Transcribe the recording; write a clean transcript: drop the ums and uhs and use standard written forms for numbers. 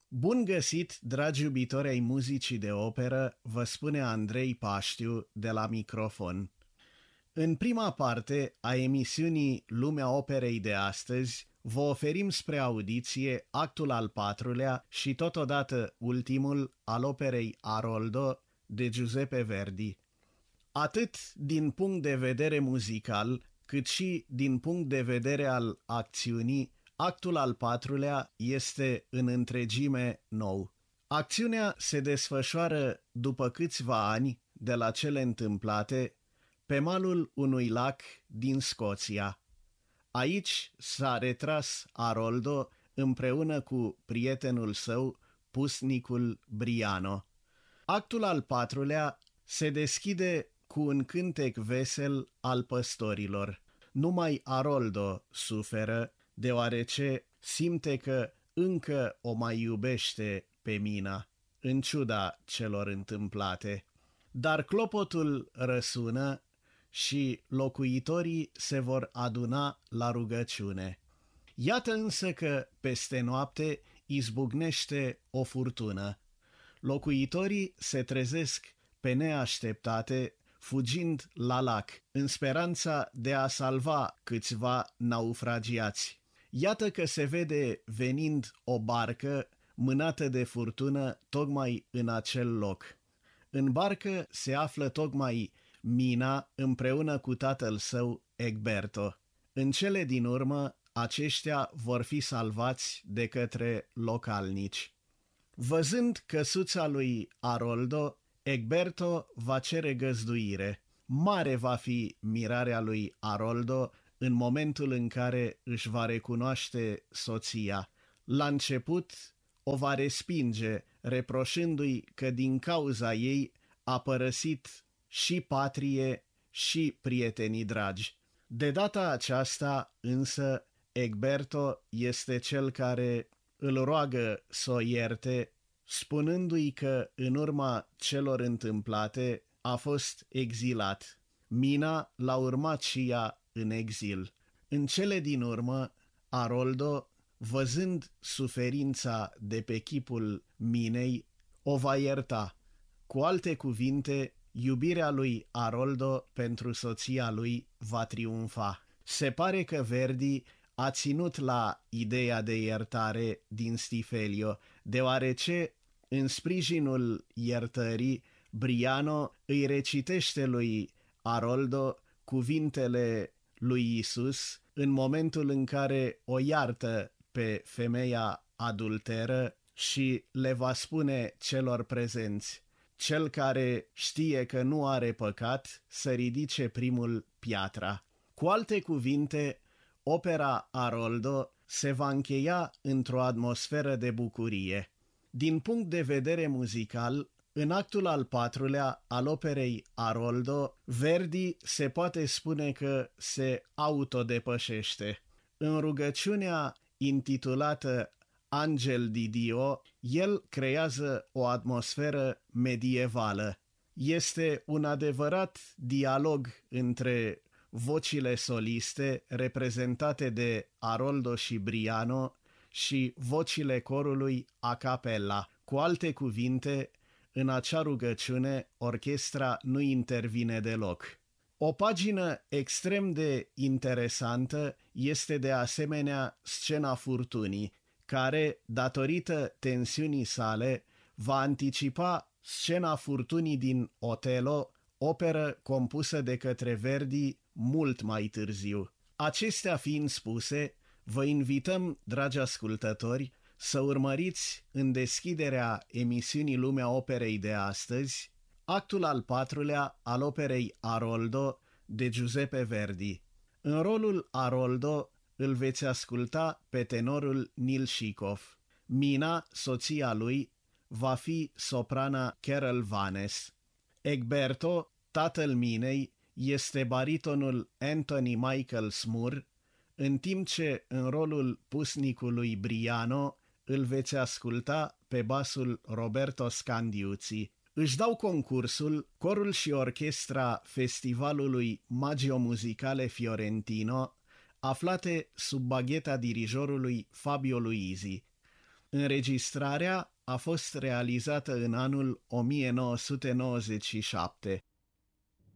Bun găsit, dragi iubitori ai muzicii de operă, vă spune Andrei Paștiu de la microfon. În prima parte a emisiunii Lumea Operei de astăzi, vă oferim spre audiție actul al patrulea și totodată ultimul al operei Aroldo de Giuseppe Verdi. Atât din punct de vedere muzical, cât și din punct de vedere al acțiunii, actul al patrulea este în întregime nou. Acțiunea se desfășoară după câțiva ani de la cele întâmplate pe malul unui lac din Scoția. Aici s-a retras Aroldo împreună cu prietenul său, pusnicul Briano. Actul al patrulea se deschide cu un cântec vesel al păstorilor. Numai Aroldo suferă, deoarece simte că încă o mai iubește pe Mina, în ciuda celor întâmplate. Dar clopotul răsună și locuitorii se vor aduna la rugăciune. Iată însă că peste noapte izbucnește o furtună. Locuitorii se trezesc pe neașteptate, fugind la lac, în speranța de a salva câțiva naufragiați. Iată că se vede venind o barcă mânată de furtună tocmai în acel loc. În barcă se află tocmai Mina împreună cu tatăl său Egberto. În cele din urmă, aceștia vor fi salvați de către localnici. Văzând căsuța lui Aroldo, Egberto va cere găzduire. Mare va fi mirarea lui Aroldo în momentul în care își va recunoaște soția. La început o va respinge, reproșându-i că din cauza ei a părăsit și patrie și prietenii dragi. De data aceasta, însă, Egberto este cel care îl roagă să o ierte, spunându-i că în urma celor întâmplate a fost exilat. Mina l-a urmat și ea în exil. În cele din urmă, Aroldo, văzând suferința de pe chipul Minei, o va ierta. Cu alte cuvinte, iubirea lui Aroldo pentru soția lui va triumfa. Se pare că Verdi a ținut la ideea de iertare din Stifelio, deoarece, în sprijinul iertării, Briano îi recitește lui Aroldo cuvintele lui Isus în momentul în care o iartă pe femeia adulteră și le va spune celor prezenți: cel care știe că nu are păcat să ridice primul piatra. Cu alte cuvinte, opera Aroldo se va încheia într-o atmosferă de bucurie. Din punct de vedere muzical, în actul al patrulea al operei Aroldo, Verdi se poate spune că se autodepășește. În rugăciunea intitulată Angel di Dio, el creează o atmosferă medievală. Este un adevărat dialog între vocile soliste reprezentate de Aroldo și Briano și vocile corului a cappella. Cu alte cuvinte, în acea rugăciune, orchestra nu intervine deloc. O pagină extrem de interesantă este de asemenea scena furtunii, care, datorită tensiunii sale, va anticipa scena furtunii din Otello, operă compusă de către Verdi mult mai târziu. Acestea fiind spuse, vă invităm, dragi ascultători, să urmăriți în deschiderea emisiunii Lumea Operei de astăzi actul al patrulea al operei Aroldo de Giuseppe Verdi. În rolul Aroldo îl veți asculta pe tenorul Neil Shikoff. Mina, soția lui, va fi soprana Carol Vanes. Egberto, tatăl Minei, este baritonul Anthony Michael Smur, în timp ce în rolul pusnicului Briano îl veți asculta pe basul Roberto Scandiuzzi. Își dau concursul corul și orchestra festivalului Maggio Musicale Fiorentino, aflate sub bagheta dirijorului Fabio Luisi. Înregistrarea a fost realizată în anul 1997.